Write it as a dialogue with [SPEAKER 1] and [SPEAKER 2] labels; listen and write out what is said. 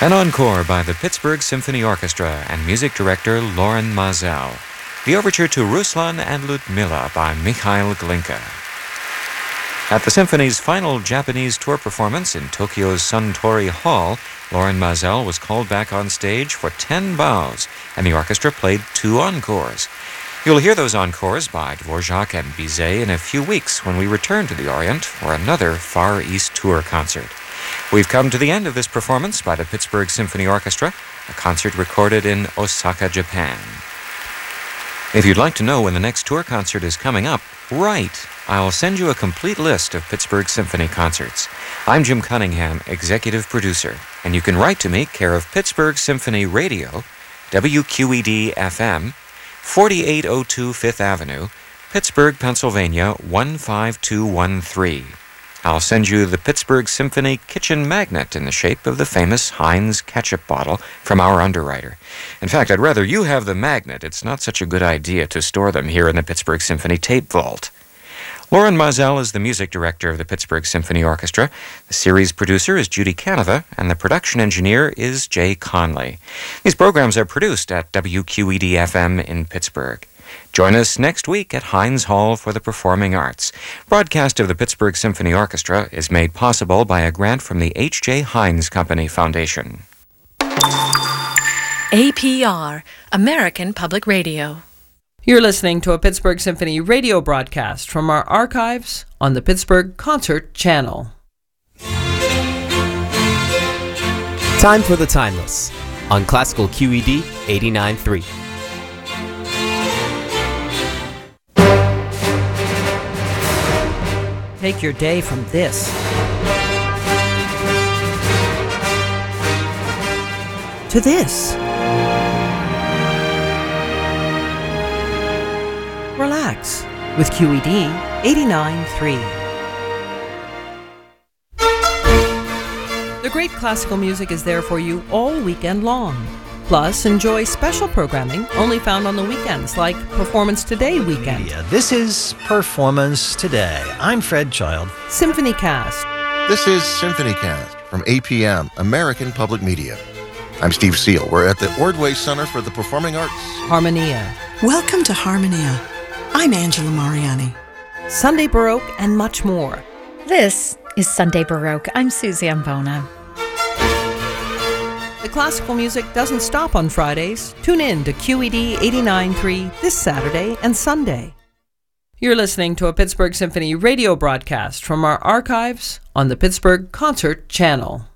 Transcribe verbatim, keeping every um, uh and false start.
[SPEAKER 1] An encore by the Pittsburgh Symphony Orchestra and music director Loren Maazel. The overture to Ruslan and Ludmilla by Mikhail Glinka. At the symphony's final Japanese tour performance in Tokyo's Suntory Hall, Loren Maazel was called back on stage for ten bows, and the orchestra played two encores. You'll hear those encores by Dvorak and Bizet in a few weeks when we return to the Orient for another Far East tour concert. We've come to the end of this performance by the Pittsburgh Symphony Orchestra, a concert recorded in Osaka, Japan. If you'd like to know when the next tour concert is coming up, write. I'll send you a complete list of Pittsburgh Symphony concerts. I'm Jim Cunningham, executive producer, and you can write to me, care of Pittsburgh Symphony Radio, W Q E D F M, forty-eight oh two Fifth Avenue, Pittsburgh, Pennsylvania, one five two one three. I'll send you the Pittsburgh Symphony kitchen magnet in the shape of the famous Heinz ketchup bottle from our underwriter. In fact, I'd rather you have the magnet. It's not such a good idea to store them here in the Pittsburgh Symphony tape vault. Loren Maazel is the music director of the Pittsburgh Symphony Orchestra. The series producer is Judy Canova, and the production engineer is Jay Conley. These programs are produced at W Q E D F M in Pittsburgh. Join us next week at Heinz Hall for the Performing Arts. Broadcast of the Pittsburgh Symphony Orchestra is made possible by a grant from the H J. Heinz Company Foundation.
[SPEAKER 2] A P R, American Public Radio.
[SPEAKER 3] You're listening to a Pittsburgh Symphony radio broadcast from our archives on the Pittsburgh Concert Channel.
[SPEAKER 4] Time for the Timeless on Classical Q E D eighty-nine point three.
[SPEAKER 3] Take your day from this. To this. Relax with Q E D eighty-nine point three. The great classical music is there for you all weekend long. Plus, enjoy special programming only found on the weekends, like Performance Today weekend.
[SPEAKER 5] Yeah, this is Performance Today. I'm Fred Child.
[SPEAKER 3] Symphony Cast.
[SPEAKER 6] This is Symphony Cast from A P M, American Public Media. I'm Steve Seal. We're at the Ordway Center for the Performing Arts.
[SPEAKER 3] Harmonia.
[SPEAKER 7] Welcome to Harmonia. I'm Angela Mariani.
[SPEAKER 3] Sunday Baroque and much more.
[SPEAKER 8] This is Sunday Baroque. I'm Susie Ambona.
[SPEAKER 3] The classical music doesn't stop on Fridays. Tune in to Q E D eighty-nine point three this Saturday and Sunday. You're listening to a Pittsburgh Symphony radio broadcast from our archives on the Pittsburgh Concert Channel.